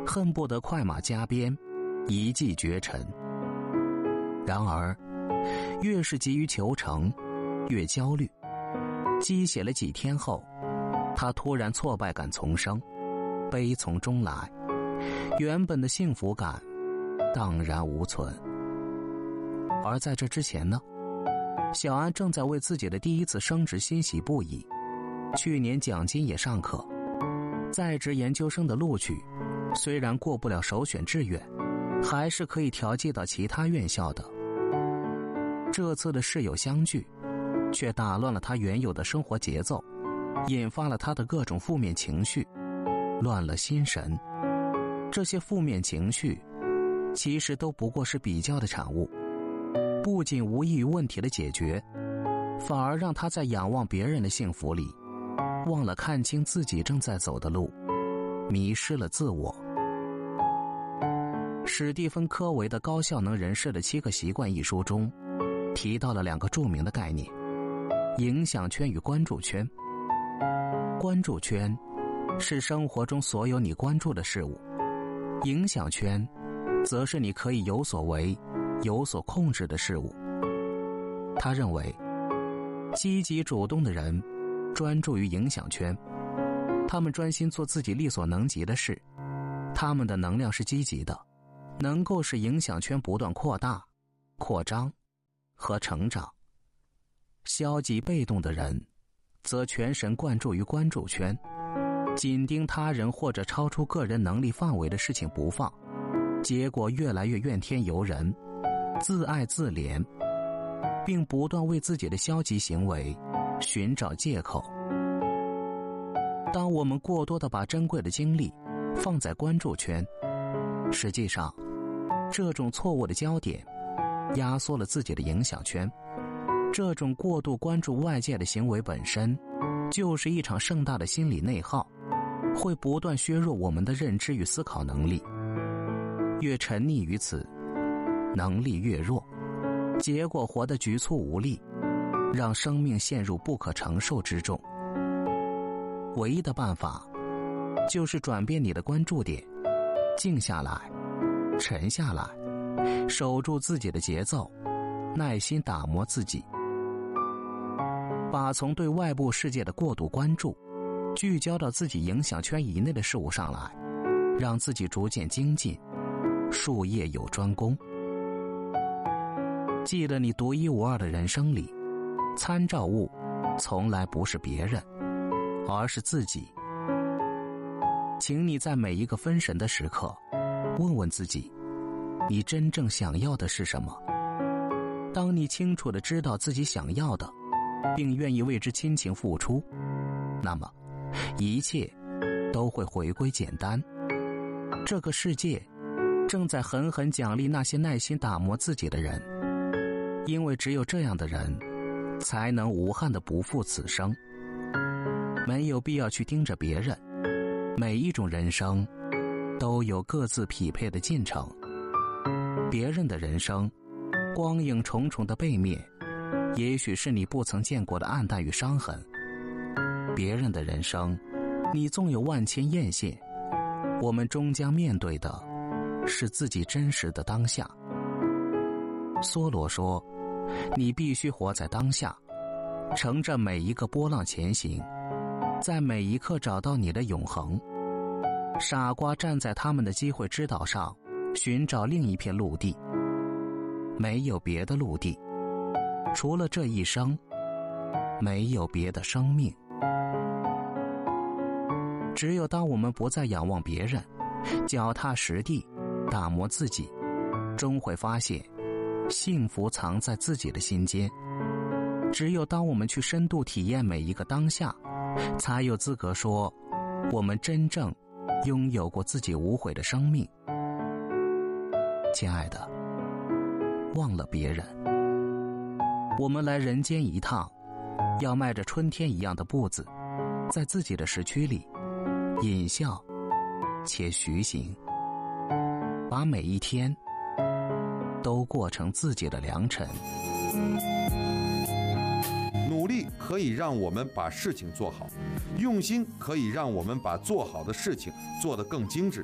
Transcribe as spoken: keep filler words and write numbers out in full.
恨不得快马加鞭，一骑绝尘。然而，越是急于求成，越焦虑。积血了几天后，他突然挫败感丛生，悲从中来，原本的幸福感荡然无存。而在这之前呢，小安正在为自己的第一次升职欣喜不已，去年奖金也尚可，在职研究生的录取虽然过不了首选志愿，还是可以调剂到其他院校的。这次的室友相聚却打乱了他原有的生活节奏，引发了他的各种负面情绪，乱了心神。这些负面情绪其实都不过是比较的产物，不仅无异于问题的解决，反而让他在仰望别人的幸福里忘了看清自己正在走的路，迷失了自我。史蒂芬·科维的《高效能人士的七个习惯》一书中提到了两个著名的概念：影响圈与关注圈。关注圈是生活中所有你关注的事物，影响圈则是你可以有所为、有所控制的事物。他认为，积极主动的人专注于影响圈，他们专心做自己力所能及的事，他们的能量是积极的，能够使影响圈不断扩大、扩张和成长。消极被动的人则全神贯注于关注圈，紧盯他人或者超出个人能力范围的事情不放，结果越来越怨天尤人，自爱自怜，并不断为自己的消极行为寻找借口。当我们过多地把珍贵的精力放在关注圈，实际上这种错误的焦点压缩了自己的影响圈。这种过度关注外界的行为本身就是一场盛大的心理内耗，会不断削弱我们的认知与思考能力。越沉溺于此，能力越弱，结果活得局促无力，让生命陷入不可承受之重。唯一的办法就是转变你的关注点，静下来，沉下来，守住自己的节奏，耐心打磨自己，把从对外部世界的过度关注聚焦到自己影响圈以内的事物上来，让自己逐渐精进，术业有专攻。记得你独一无二的人生里，参照物从来不是别人，而是自己。请你在每一个分神的时刻问问自己，你真正想要的是什么？当你清楚地知道自己想要的，并愿意为之亲情付出，那么一切都会回归简单。这个世界正在狠狠奖励那些耐心打磨自己的人，因为只有这样的人才能无憾地不负此生。没有必要去盯着别人，每一种人生都有各自匹配的进程。别人的人生光影重重的背面，也许是你不曾见过的暗淡与伤痕。别人的人生你纵有万千艳羡，我们终将面对的是自己真实的当下。梭罗说，你必须活在当下，乘着每一个波浪前行，在每一刻找到你的永恒。傻瓜站在他们的机会之岛上，寻找另一片陆地。没有别的陆地，除了这一生，没有别的生命。只有当我们不再仰望别人，脚踏实地打磨自己，终会发现幸福藏在自己的心间。只有当我们去深度体验每一个当下，才有资格说我们真正拥有过自己无悔的生命。亲爱的，忘了别人，我们来人间一趟，要迈着春天一样的步子，在自己的时区里隐笑且徐行，把每一天都过成自己的良辰。 努力可以让我们把事情做好，用心可以让我们把做好的事情做得更精致。